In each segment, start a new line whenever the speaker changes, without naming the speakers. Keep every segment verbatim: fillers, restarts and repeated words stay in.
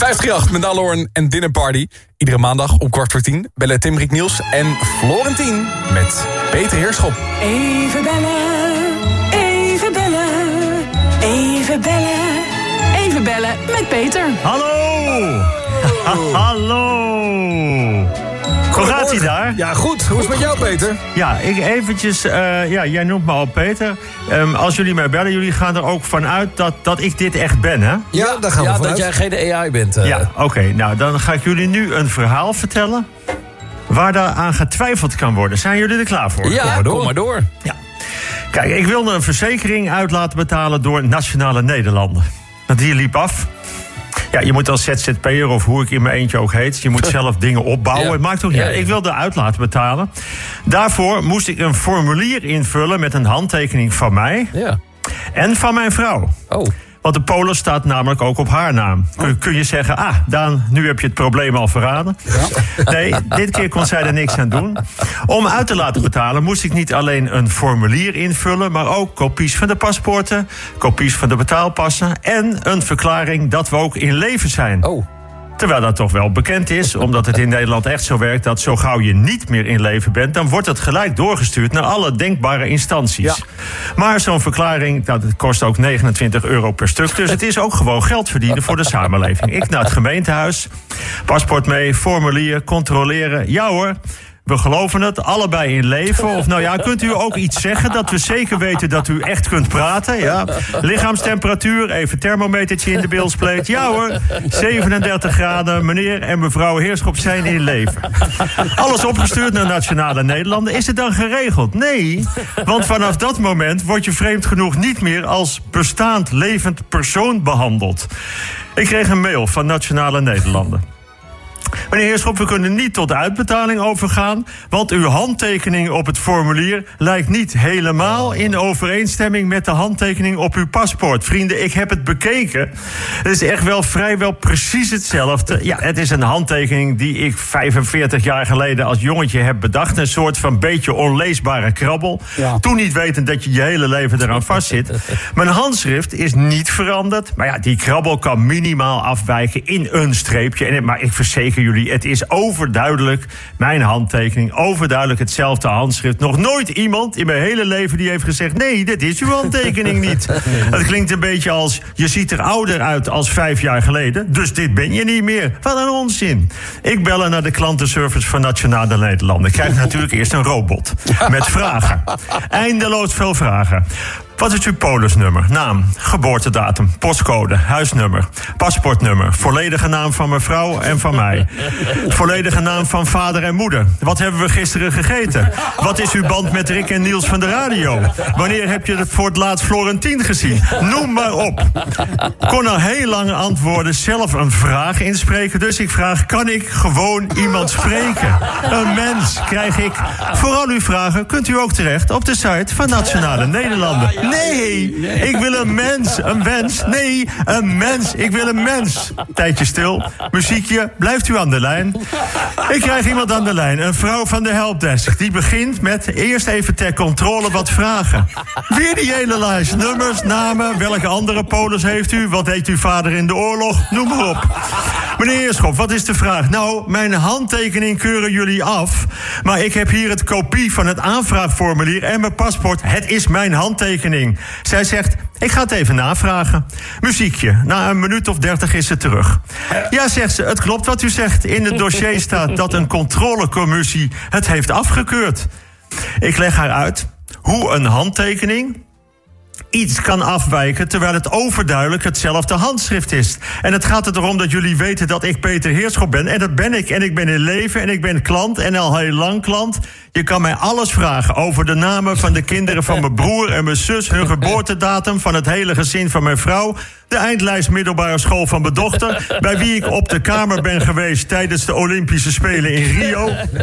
vijftigjacht met Alhoorn en Dinner Party. Iedere maandag om kwart voor tien bellen Tim, Rick, Niels en Florentien met Peter Heerschop.
Even bellen, even bellen, even bellen, even bellen met Peter.
Hallo! Hallo! Hoe gaat hij daar?
Ja, goed. Hoe is het met jou, Peter?
Ja, ik eventjes... Uh, ja, jij noemt me al Peter. Um, als jullie mij bellen, jullie gaan er ook vanuit dat, dat ik dit echt ben, hè?
Ja, daar gaan we
ja,
vanuit.
dat jij geen A I bent. Uh.
Ja, oké. Okay, nou, dan ga ik jullie nu een verhaal vertellen waar daar aan getwijfeld kan worden. Zijn jullie er klaar voor?
Ja,
kom maar door.
Kom maar door.
Ja. Kijk, ik wilde een verzekering uit laten betalen door Nationale Nederlanden. Die liep af. Ja, je moet als Z Z P'er of hoe ik in mijn eentje ook heet... je moet zelf dingen opbouwen.
Ja.
Het maakt ook niet uit.
Ja, ja.
Ik wilde uit laten betalen. Daarvoor moest ik een formulier invullen met een handtekening van mij...
Ja.
en van mijn vrouw.
Oh.
Want de polis staat namelijk ook op haar naam. Kun, kun je zeggen, ah, Daan, nu heb je het probleem al verraden. Ja. Nee, dit keer kon zij er niks aan doen. Om uit te laten betalen moest ik niet alleen een formulier invullen... maar ook kopies van de paspoorten, kopies van de betaalpassen... en een verklaring dat we ook in leven zijn.
Oh.
Terwijl dat toch wel bekend is, omdat het in Nederland echt zo werkt... dat zo gauw je niet meer in leven bent... dan wordt het gelijk doorgestuurd naar alle denkbare instanties. Ja. Maar zo'n verklaring, dat kost ook negenentwintig euro per stuk... dus het is ook gewoon geld verdienen voor de samenleving. Ik naar het gemeentehuis, paspoort mee, formulier, controleren. Ja hoor, we geloven het, allebei in leven. Of nou ja, kunt u ook iets zeggen dat we zeker weten dat u echt kunt praten? Ja. Lichaamstemperatuur, even thermometertje in de bilspleet. Ja hoor, zevenendertig graden, meneer en mevrouw Heerschop zijn in leven. Alles opgestuurd naar Nationale Nederlanden. Is het dan geregeld? Nee, want vanaf dat moment word je vreemd genoeg niet meer als bestaand levend persoon behandeld. Ik kreeg een mail van Nationale Nederlanden. Meneer Heerschop, we kunnen niet tot uitbetaling overgaan... want uw handtekening op het formulier lijkt niet helemaal in overeenstemming met de handtekening op uw paspoort. Vrienden, ik heb het bekeken. Het is echt wel vrijwel precies hetzelfde. Ja, het is een handtekening die ik vijfenveertig jaar geleden als jongetje heb bedacht. Een soort van beetje onleesbare krabbel. Ja. Toen niet wetend dat je je hele leven eraan vastzit. Mijn handschrift is niet veranderd. Maar ja, die krabbel kan minimaal afwijken in een streepje. En, maar ik verzeker jullie, het is overduidelijk mijn handtekening, overduidelijk hetzelfde handschrift. Nog nooit iemand in mijn hele leven die heeft gezegd, nee, dit is uw handtekening niet. Het klinkt een beetje als, je ziet er ouder uit als vijf jaar geleden, dus dit ben je niet meer. Wat een onzin. Ik bel naar de klantenservice van Nationale Nederlanden. Ik krijg natuurlijk eerst een robot met vragen. Eindeloos veel vragen. Wat is uw polisnummer? Naam, geboortedatum, postcode, huisnummer, paspoortnummer, volledige naam van mevrouw en van mij. Volledige naam van vader en moeder. Wat hebben we gisteren gegeten? Wat is uw band met Rick en Niels van de radio? Wanneer heb je het voor het laatst Florentien gezien? Noem maar op. Kon al heel lang antwoorden, zelf een vraag inspreken. Dus ik vraag, kan ik gewoon iemand spreken? Een mens krijg ik. Voor al uw vragen kunt u ook terecht op de site van Nationale Nederlanden. Nee, ik wil een mens, een wens. Nee, een mens, ik wil een mens. Tijdje stil, muziekje, blijft u aan de lijn. Ik krijg iemand aan de lijn, een vrouw van de helpdesk. Die begint met eerst even ter controle wat vragen. Weer die hele lijst, nummers, namen, welke andere polis heeft u? Wat deed uw vader in de oorlog? Noem maar op. Meneer Heerschop, wat is de vraag? Nou, mijn handtekening keuren jullie af. Maar ik heb hier het kopie van het aanvraagformulier en mijn paspoort. Het is mijn handtekening. Zij zegt, ik ga het even navragen. Muziekje, na een minuut of dertig is ze terug. Ja, zegt ze, het klopt wat u zegt. In het dossier staat dat een controlecommissie het heeft afgekeurd. Ik leg haar uit hoe een handtekening iets kan afwijken, terwijl het overduidelijk hetzelfde handschrift is. En het gaat erom dat jullie weten dat ik Peter Heerschop ben. En dat ben ik. En ik ben in leven en ik ben klant en al heel lang klant. Je kan mij alles vragen over de namen van de kinderen van mijn broer en mijn zus, hun geboortedatum, van het hele gezin van mijn vrouw, de eindlijst middelbare school van mijn dochter, bij wie ik op de kamer ben geweest tijdens de Olympische Spelen in Rio.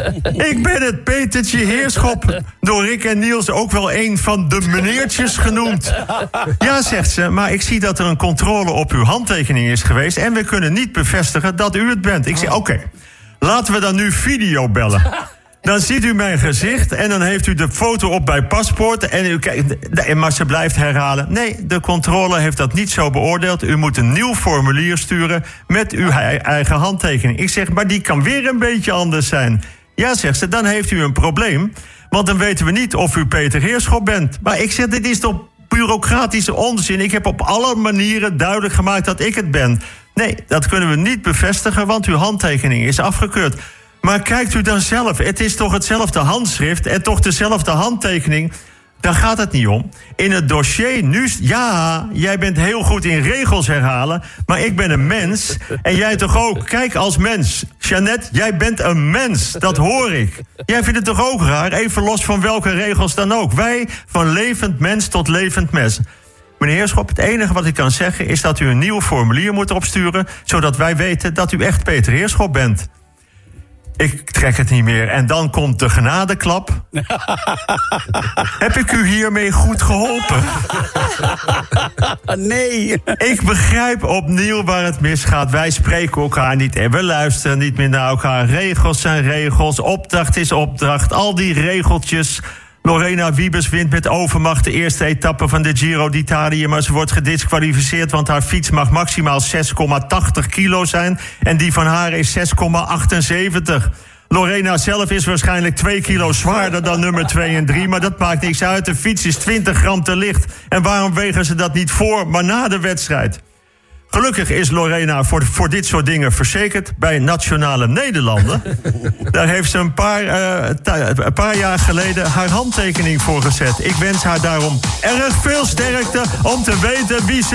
Ik ben het Petertje Heerschop, door Rick en Niels ook wel een van de meneertjes genoemd. Ja, zegt ze, maar ik zie dat er een controle op uw handtekening is geweest en we kunnen niet bevestigen dat u het bent. Ik zeg, oké, okay, laten we dan nu video bellen. Dan ziet u mijn gezicht en dan heeft u de foto op bij paspoort. En u kijkt, maar ze blijft herhalen. Nee, de controle heeft dat niet zo beoordeeld. U moet een nieuw formulier sturen met uw eigen handtekening. Ik zeg, maar die kan weer een beetje anders zijn. Ja, zegt ze, dan heeft u een probleem. Want dan weten we niet of u Peter Heerschop bent. Maar ik zeg, dit is toch bureaucratische onzin. Ik heb op alle manieren duidelijk gemaakt dat ik het ben. Nee, dat kunnen we niet bevestigen, want uw handtekening is afgekeurd. Maar kijkt u dan zelf, het is toch hetzelfde handschrift en toch dezelfde handtekening. Daar gaat het niet om. In het dossier nu, ja, jij bent heel goed in regels herhalen, maar ik ben een mens en jij toch ook. Kijk, als mens, Jeannette, jij bent een mens, dat hoor ik. Jij vindt het toch ook raar, even los van welke regels dan ook. Wij van levend mens tot levend mes. Meneer Heerschop, het enige wat ik kan zeggen is dat u een nieuw formulier moet opsturen, zodat wij weten dat u echt Peter Heerschop bent. Ik trek het niet meer. En dan komt de genadeklap. Heb ik u hiermee goed geholpen?
Nee.
Ik begrijp opnieuw waar het misgaat. Wij spreken elkaar niet en we luisteren niet meer naar elkaar. Regels zijn regels, opdracht is opdracht. Al die regeltjes. Lorena Wiebes wint met overmacht de eerste etappe van de Giro d'Italia, maar ze wordt gediskwalificeerd, want haar fiets mag maximaal zes komma tachtig kilo zijn en die van haar is zes komma achtenzeventig. Lorena zelf is waarschijnlijk twee kilo zwaarder dan nummer twee en drie, maar dat maakt niks uit. De fiets is twintig gram te licht. En waarom wegen ze dat niet voor, maar na de wedstrijd? Gelukkig is Lorena voor, voor dit soort dingen verzekerd bij Nationale Nederlanden. Daar heeft ze een paar, uh, t- een paar jaar geleden haar handtekening voor gezet. Ik wens haar daarom erg veel sterkte om te weten wie ze